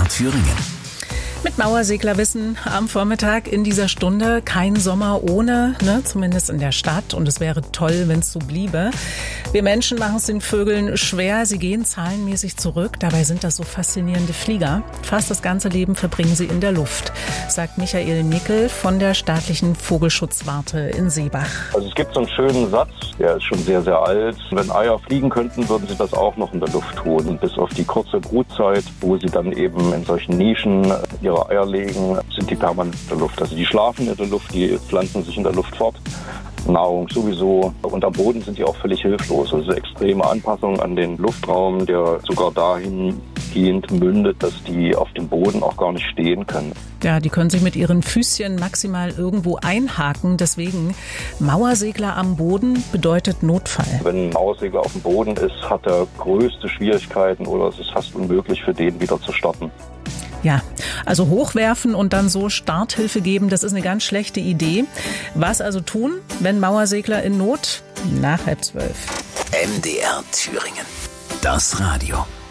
MDR Thüringen. Mit Mauerseglerwissen am Vormittag in dieser Stunde. Kein Sommer ohne, zumindest in der Stadt. Und es wäre toll, wenn es so bliebe. Wir Menschen machen es den Vögeln schwer. Sie gehen zahlenmäßig zurück. Dabei sind das so faszinierende Flieger. Fast das ganze Leben verbringen sie in der Luft, sagt Michael Nickel von der staatlichen Vogelschutzwarte in Seebach. Also es gibt so einen schönen Satz, der ist schon sehr, sehr alt. Wenn Eier fliegen könnten, würden sie das auch noch in der Luft tun. Bis auf die kurze Brutzeit, wo sie dann eben in solchen Nischen ihre Eier legen, sind die permanent in der Luft. Also die schlafen in der Luft, die pflanzen sich in der Luft fort. Nahrung sowieso. Und am Boden sind die auch völlig hilflos. Also extreme Anpassung an den Luftraum, der sogar dahingehend mündet, dass die auf dem Boden auch gar nicht stehen können. Ja, die können sich mit ihren Füßchen maximal irgendwo einhaken. Deswegen Mauersegler am Boden bedeutet Notfall. Wenn ein Mauersegler auf dem Boden ist, hat er größte Schwierigkeiten oder es ist fast unmöglich für den wieder zu starten. Ja, also hochwerfen und dann so Starthilfe geben, das ist eine ganz schlechte Idee. Was also tun, wenn Mauersegler in Not? Nach 11:30. MDR Thüringen. Das Radio.